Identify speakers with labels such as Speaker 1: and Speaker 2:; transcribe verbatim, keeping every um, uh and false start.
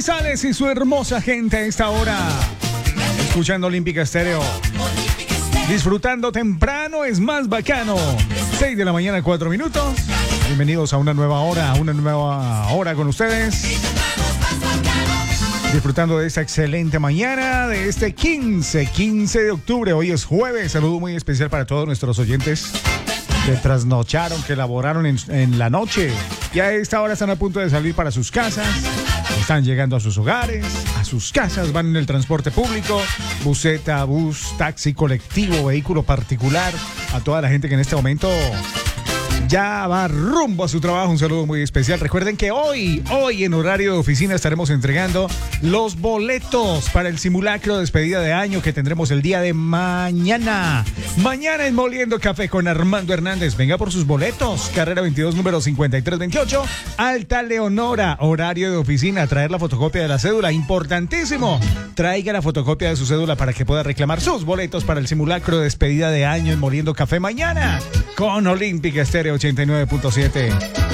Speaker 1: Manizales y su hermosa gente a esta hora. Escuchando Olímpica Estéreo. Disfrutando temprano es más bacano. seis de la mañana, cuatro minutos. Bienvenidos a una nueva hora, a una nueva hora con ustedes. Disfrutando de esta excelente mañana, de este quince, quince de octubre. Hoy es jueves. Saludo muy especial para todos nuestros oyentes que trasnocharon, que laboraron en, en la noche. Y a esta hora están a punto de salir para sus casas. Están llegando a sus hogares, a sus casas, van en el transporte público, buseta, bus, taxi, colectivo, vehículo particular. A toda la gente que en este momento ya va rumbo a su trabajo, un saludo muy especial. Recuerden que hoy, hoy en horario de oficina estaremos entregando los boletos para el simulacro de despedida de año que tendremos el día de mañana. Mañana en Moliendo Café con Armando Hernández. Venga por sus boletos. Carrera veintidós, número cincuenta y tres veintiocho. Alta Leonora, horario de oficina. Traer la fotocopia de la cédula, importantísimo. Traiga la fotocopia de su cédula para que pueda reclamar sus boletos para el simulacro de despedida de año en Moliendo Café mañana con Olímpica Estéreo ochenta y nueve punto siete.